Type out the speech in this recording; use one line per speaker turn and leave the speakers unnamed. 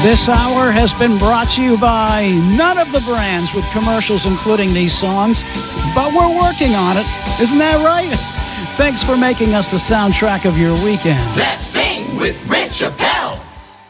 This hour has been brought to you by none of the brands with commercials including these songs, but we're working on it. Isn't that right? Thanks for making us the soundtrack of your weekend.
That thing with Rich Appel.